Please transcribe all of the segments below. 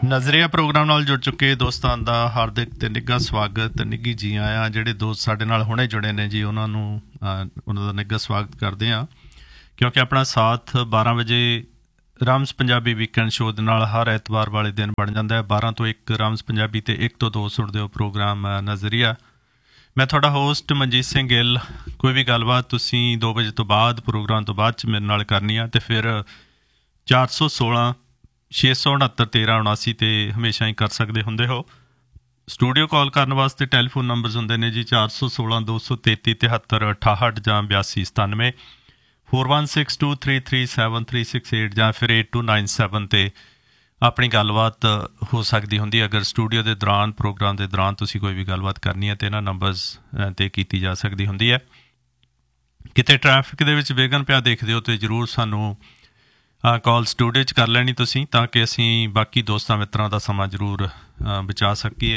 ਨਜ਼ਰੀਆ ਪ੍ਰੋਗਰਾਮ ਨਾਲ ਜੁੜ ਚੁੱਕੇ ਦੋਸਤਾਂ ਦਾ ਹਾਰਦਿਕ ਤੇ ਨਿੱਘਾ ਸਵਾਗਤ। ਨਿੱਘੀ ਜੀ ਆਇਆਂ। ਜਿਹੜੇ ਦੋਸਤ ਸਾਡੇ ਨਾਲ ਹੁਣੇ ਜੁੜੇ ਨੇ ਜੀ ਉਹਨਾਂ ਦਾ ਨਿੱਘਾ ਸਵਾਗਤ ਕਰਦੇ ਹਾਂ, ਕਿਉਂਕਿ ਆਪਣਾ ਸਾਥ 12 ਵਜੇ ਰਾਮਸ ਪੰਜਾਬੀ ਵੀਕਐਂਡ ਸ਼ੋਅ ਦੇ ਨਾਲ ਹਰ ਐਤਵਾਰ ਵਾਲੇ ਦਿਨ ਬਣ ਜਾਂਦਾ ਹੈ। 12 ਤੋਂ 1 ਰਾਮਸ ਪੰਜਾਬੀ ਅਤੇ 1 ਤੋਂ 2 ਸੁਣਦੇ ਹੋ ਪ੍ਰੋਗਰਾਮ ਨਜ਼ਰੀਆ। ਮੈਂ ਤੁਹਾਡਾ ਹੋਸਟ ਮਨਜੀਤ ਸਿੰਘ ਗਿੱਲ। ਕੋਈ ਵੀ ਗੱਲਬਾਤ ਤੁਸੀਂ 2 ਵਜੇ ਤੋਂ ਬਾਅਦ ਪ੍ਰੋਗਰਾਮ ਤੋਂ ਬਾਅਦ 'ਚ ਮੇਰੇ ਨਾਲ ਕਰਨੀ ਆ ਅਤੇ ਫਿਰ 416 669 1379 'ਤੇ ਹਮੇਸ਼ਾ ਹੀ ਕਰ ਸਕਦੇ ਹੁੰਦੇ ਹੋ। ਸਟੂਡੀਓ ਕਾਲ ਕਰਨ ਵਾਸਤੇ ਟੈਲੀਫੋਨ ਨੰਬਰਸ ਹੁੰਦੇ ਨੇ ਜੀ 416 233 73 68 ਜਾਂ 82 97 4162337368 ਜਾਂ ਫਿਰ 8297 'ਤੇ ਆਪਣੀ ਗੱਲਬਾਤ ਹੋ ਸਕਦੀ ਹੁੰਦੀ। ਅਗਰ ਸਟੂਡੀਓ ਦੇ ਦੌਰਾਨ ਪ੍ਰੋਗਰਾਮ ਦੇ ਦੌਰਾਨ ਤੁਸੀਂ ਕੋਈ ਵੀ ਗੱਲਬਾਤ ਕਰਨੀ ਹੈ ਤਾਂ ਇਹਨਾਂ ਨੰਬਰਸ 'ਤੇ ਕੀਤੀ ਜਾ ਸਕਦੀ ਹੁੰਦੀ ਹੈ। ਕਿਤੇ ਟਰੈਫਿਕ ਦੇ ਵਿੱਚ ਵਿਘਨ ਪਿਆ ਦੇਖਦੇ ਹੋ ਤਾਂ ਜ਼ਰੂਰ ਸਾਨੂੰ ਕਾਲ ਸਟੂਡੀਓ 'ਚ ਕਰ ਲੈਣੀ ਤੁਸੀਂ, ਤਾਂ ਕਿ ਅਸੀਂ ਬਾਕੀ ਦੋਸਤਾਂ ਮਿੱਤਰਾਂ ਦਾ ਸਮਾਂ ਜ਼ਰੂਰ ਬਚਾ ਸਕੀਏ।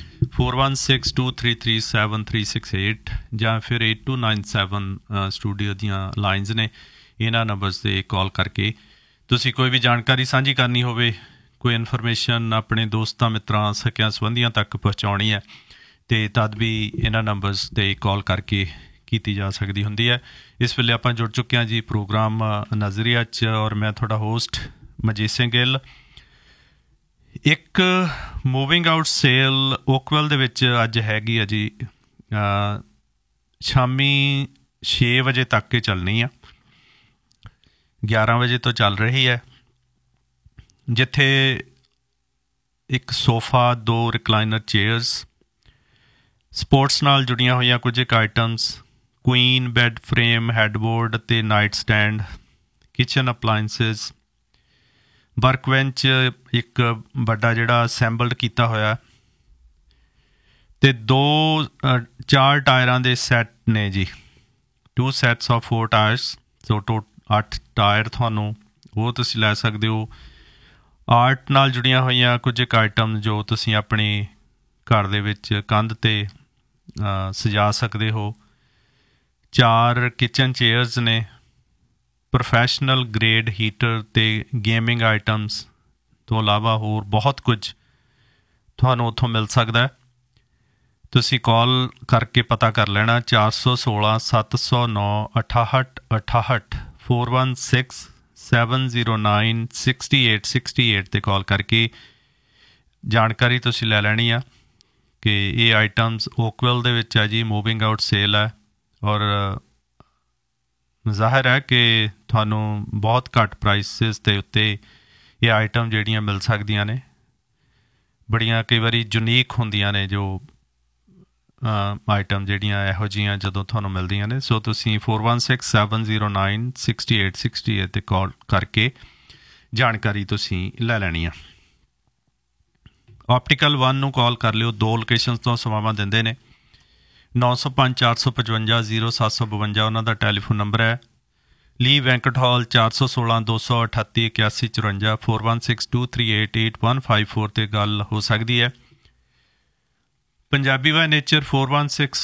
4162337368 ਜਾਂ ਫਿਰ 8297 ਸਟੂਡੀਓ ਦੀਆਂ ਲਾਈਨਸ ਨੇ। ਇਹਨਾਂ ਨੰਬਰਸ 'ਤੇ ਕਾਲ ਕਰਕੇ ਤੁਸੀਂ ਕੋਈ ਵੀ ਜਾਣਕਾਰੀ ਸਾਂਝੀ ਕਰਨੀ ਹੋਵੇ, ਕੋਈ ਇਨਫੋਰਮੇਸ਼ਨ ਆਪਣੇ ਦੋਸਤਾਂ ਮਿੱਤਰਾਂ ਸਕਿਆਂ ਸੰਬੰਧੀਆਂ ਤੱਕ ਪਹੁੰਚਾਉਣੀ ਹੈ ਅਤੇ ਤਦ ਵੀ ਇਹਨਾਂ ਨੰਬਰਸ 'ਤੇ ਕਾਲ ਕਰਕੇ ਕੀਤੀ ਜਾ ਸਕਦੀ ਹੁੰਦੀ ਹੈ। ਇਸ ਵੇਲੇ ਆਪਾਂ ਜੁੜ ਚੁੱਕੇ ਹਾਂ ਜੀ ਪ੍ਰੋਗਰਾਮ ਨਜ਼ਰੀਆ 'ਚ, ਔਰ ਮੈਂ ਤੁਹਾਡਾ ਹੋਸਟ ਮਨਜੀਤ ਸਿੰਘ ਗਿੱਲ। ਇੱਕ ਮੂਵਿੰਗ ਆਊਟ ਸੇਲ ਓਕਵੈਲ ਦੇ ਵਿੱਚ ਅੱਜ ਹੈਗੀ ਆ ਜੀ, ਸ਼ਾਮੀ 6 ਵਜੇ ਤੱਕ ਹੀ ਚੱਲਣੀ ਆ, 11 ਵਜੇ ਤੋਂ ਚੱਲ ਰਹੀ ਹੈ, ਜਿੱਥੇ ਇੱਕ ਸੋਫਾ, 2 ਰਿਕਲਾਈਨਰ ਚੇਅਰਸ, ਸਪੋਰਟਸ ਨਾਲ ਜੁੜੀਆਂ ਹੋਈਆਂ ਕੁਝ ਇੱਕ items, Queen bed frame, headboard ਅਤੇ ਨਾਈਟ ਸਟੈਂਡ, ਕਿਚਨ ਅਪਲਾਇੰਸਿਸ, ਵਰਕਬੈਂਚ ਇੱਕ ਵੱਡਾ ਜਿਹੜਾ ਅਸੈਂਬਲਡ ਕੀਤਾ ਹੋਇਆ, ਅਤੇ 4 ਟਾਇਰਾਂ ਦੇ ਸੈੱਟ ਨੇ ਜੀ, 2 sets of 4 tyres, so 8 tyre ਤੁਹਾਨੂੰ ਉਹ ਤੁਸੀਂ ਲੈ ਸਕਦੇ ਹੋ। ਆਰਟ ਨਾਲ ਜੁੜੀਆਂ ਹੋਈਆਂ ਕੁਝ ਇੱਕ ਆਈਟਮ ਜੋ ਤੁਸੀਂ ਆਪਣੇ ਘਰ ਦੇ ਵਿੱਚ ਕੰਧ 'ਤੇ ਸਜਾ ਸਕਦੇ ਹੋ। 4 ਕਿਚਨ ਚੇਅਰਸ ਨੇ, ਪ੍ਰੋਫੈਸ਼ਨਲ ਗ੍ਰੇਡ ਹੀਟਰ ਅਤੇ ਗੇਮਿੰਗ ਆਈਟਮਸ ਤੋਂ ਇਲਾਵਾ ਹੋਰ ਬਹੁਤ ਕੁਝ ਤੁਹਾਨੂੰ ਉੱਥੋਂ ਮਿਲ ਸਕਦਾ ਹੈ। ਤੁਸੀਂ ਕਾਲ ਕਰਕੇ ਪਤਾ ਕਰ ਲੈਣਾ 416 709 68 68 416709 6868 'ਤੇ ਕਾਲ ਕਰਕੇ ਜਾਣਕਾਰੀ ਤੁਸੀਂ ਲੈ ਲੈਣੀ ਆ ਕਿ ਇਹ ਆਈਟਮਸ ਓਕਵੈਲ ਦੇ ਵਿੱਚ ਹੈ ਜੀ, ਮੂਵਿੰਗ ਆਊਟ ਸੇਲ ਹੈ, ਔਰ ਜ਼ਾਹਿਰ ਹੈ ਕਿ ਤੁਹਾਨੂੰ ਬਹੁਤ ਘੱਟ ਪ੍ਰਾਈਸਿਸ ਦੇ ਉੱਤੇ ਇਹ ਆਈਟਮ ਜਿਹੜੀਆਂ ਮਿਲ ਸਕਦੀਆਂ ਨੇ। ਬੜੀਆਂ ਕਈ ਵਾਰੀ ਯੂਨੀਕ ਹੁੰਦੀਆਂ ਨੇ ਜੋ ਆਈਟਮ ਜਿਹੜੀਆਂ ਇਹੋ ਜਿਹੀਆਂ ਜਦੋਂ ਤੁਹਾਨੂੰ ਮਿਲਦੀਆਂ ਨੇ। ਸੋ ਤੁਸੀਂ 416709 6868 'ਤੇ ਕਾਲ ਕਰਕੇ ਜਾਣਕਾਰੀ ਤੁਸੀਂ ਲੈ ਲੈਣੀ ਆ। ਆਪਟੀਕਲ 1 ਨੂੰ ਕਾਲ ਕਰ ਲਿਓ। 2 ਲੋਕੇਸ਼ਨਸ ਤੋਂ ਸੇਵਾਵਾਂ ਦਿੰਦੇ ਨੇ। 905 455 0752 ਉਹਨਾਂ ਦਾ ਟੈਲੀਫੋਨ ਨੰਬਰ ਹੈ। ਲੀ ਵੈਂਕਟ ਹਾਲ 416 238 8154 4162388154 'ਤੇ ਗੱਲ ਹੋ ਸਕਦੀ ਹੈ। ਪੰਜਾਬੀ ਬਾਏ ਨੇਚਰ 416937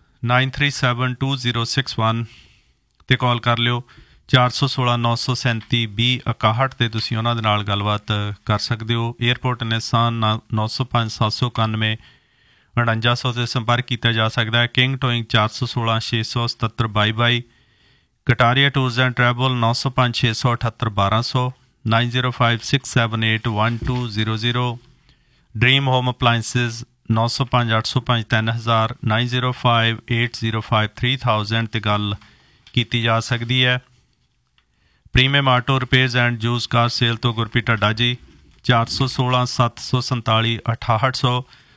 2061 'ਤੇ ਕਾਲ ਕਰ ਲਿਓ। 416 937 2061 'ਤੇ ਤੁਸੀਂ ਉਹਨਾਂ ਦੇ ਨਾਲ ਗੱਲਬਾਤ ਕਰ ਸਕਦੇ ਹੋ। ਏਅਰਪੋਰਟ ਨਿਸਾਨ 905 791 4900 'ਤੇ ਸੰਪਰਕ ਕੀਤਾ ਜਾ ਸਕਦਾ ਹੈ। King towing 416 677 2222, Kataria tours and travel 905 678 1200, 905 678 1200, dream home appliances 905 805 3000, 905 805 3000 'ਤੇ ਗੱਲ ਕੀਤੀ ਜਾ ਸਕਦੀ ਹੈ। Premium auto repairs and use car sale ਤੋਂ ਗੁਰਪ੍ਰੀਤ ਢੱਡਾ ਜੀ 416 747 6800,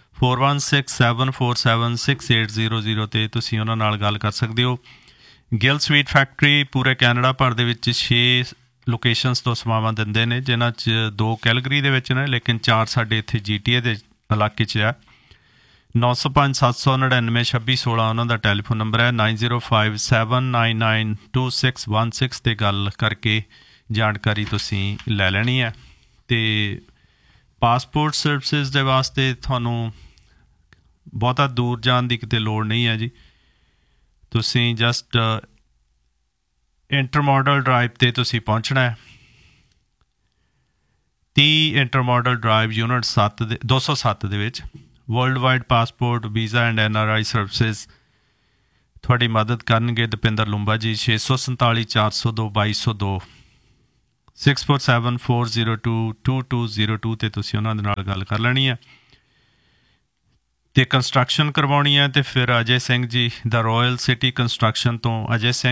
4167476800 'ਤੇ ਤੁਸੀਂ ਉਹਨਾਂ ਨਾਲ ਗੱਲ ਕਰ ਸਕਦੇ ਹੋ। ਗਿੱਲ ਸਵੀਟ ਫੈਕਟਰੀ ਪੂਰੇ ਕੈਨੇਡਾ ਭਰ ਦੇ ਵਿੱਚ 6 ਲੋਕੇਸ਼ਨਸ ਤੋਂ ਸੇਵਾਵਾਂ ਦਿੰਦੇ ਨੇ, ਜਿਨ੍ਹਾਂ 'ਚ 2 ਕੈਲਗਰੀ ਦੇ ਵਿੱਚ ਨੇ, ਲੇਕਿਨ 4 ਸਾਡੇ ਇੱਥੇ GTA ਦੇ ਇਲਾਕੇ 'ਚ ਆ। 905 799 2616 ਉਹਨਾਂ ਦਾ ਟੈਲੀਫੋਨ ਨੰਬਰ ਹੈ। 905 799 2616 'ਤੇ ਗੱਲ ਕਰਕੇ ਜਾਣਕਾਰੀ ਤੁਸੀਂ ਲੈ ਲੈਣੀ ਹੈ। ਅਤੇ ਪਾਸਪੋਰਟ ਸਰਵਿਸਿਜ਼ ਦੇ ਵਾਸਤੇ ਤੁਹਾਨੂੰ ਬਹੁਤਾ ਦੂਰ ਜਾਣ ਦੀ ਕਿਤੇ ਲੋੜ ਨਹੀਂ ਹੈ ਜੀ। ਤੁਸੀਂ ਜਸਟ ਇੰਟਰਮੋਡਲ ਡਰਾਈਵ 'ਤੇ ਤੁਸੀਂ ਪਹੁੰਚਣਾ ਹੈ। 30 ਇੰਟਰਮੋਡਲ ਡਰਾਈਵ ਯੂਨਿਟ 207 ਦੇ ਵਿੱਚ world wide passport visa and NRI services ਤੁਹਾਡੀ ਮਦਦ ਕਰਨਗੇ। ਦਪਿੰਦਰ ਲੂੰਬਾ ਜੀ 647 402 2202 6474022202 ਤੇ ਤੁਸੀਂ ਉਹਨਾਂ ਦੇ ਨਾਲ ਗੱਲ ਕਰ ਲੈਣੀ ਹੈ ਅਤੇ ਕੰਸਟਰਕਸ਼ਨ ਕਰਵਾਉਣੀ ਹੈ। ਅਤੇ ਫਿਰ ਅਜੇ ਸਿੰਘ ਜੀ ਦਾ ਰਾਇਲ ਸਿਟੀ ਕੰਸਟਰਕਸ਼ਨ ਤੋਂ ਅਜੇ ਸਿੰਘ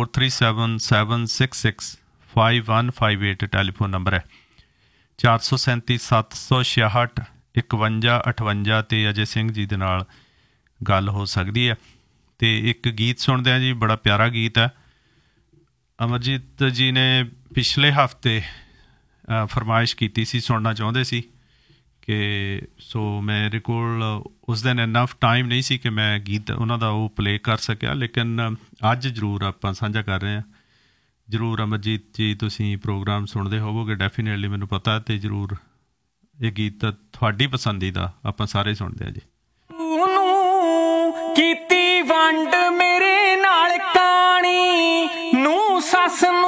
4377665158 ਟੈਲੀਫੋਨ ਨੰਬਰ ਹੈ। 437 766 5158 ਅਤੇ ਅਜੇ ਸਿੰਘ ਜੀ ਦੇ ਨਾਲ ਗੱਲ ਹੋ ਸਕਦੀ ਹੈ। ਅਤੇ ਇੱਕ ਗੀਤ ਸੁਣਦੇ ਹਾਂ ਜੀ, ਬੜਾ ਪਿਆਰਾ ਗੀਤ ਹੈ। ਅਮਰਜੀਤ ਜੀ ਨੇ ਪਿਛਲੇ ਹਫ਼ਤੇ ਫਰਮਾਇਸ਼ ਕੀਤੀ ਸੀ, ਸੁਣਨਾ ਚਾਹੁੰਦੇ ਸੀ ਕਿ ਸੋ ਮੇਰੇ ਕੋਲ ਉਸ ਦਿਨ ਇਨਫ ਟਾਈਮ ਨਹੀਂ ਸੀ ਕਿ ਮੈਂ ਗੀਤ ਉਹਨਾਂ ਦਾ ਉਹ ਪਲੇ ਕਰ ਸਕਿਆ, ਲੇਕਿਨ ਅੱਜ ਜ਼ਰੂਰ ਆਪਾਂ ਸਾਂਝਾ ਕਰ ਰਹੇ ਹਾਂ। ਜ਼ਰੂਰ ਅਮਰਜੀਤ ਜੀ ਤੁਸੀਂ ਪ੍ਰੋਗਰਾਮ ਸੁਣਦੇ ਹੋਵੋਗੇ ਡੈਫੀਨੇਟਲੀ, ਮੈਨੂੰ ਪਤਾ, ਅਤੇ ਜ਼ਰੂਰ ਇਹ ਗੀਤ ਤੁਹਾਡੀ ਪਸੰਦੀਦਾ ਆਪਾਂ ਸਾਰੇ ਸੁਣਦੇ ਹਾਂ ਜੀ।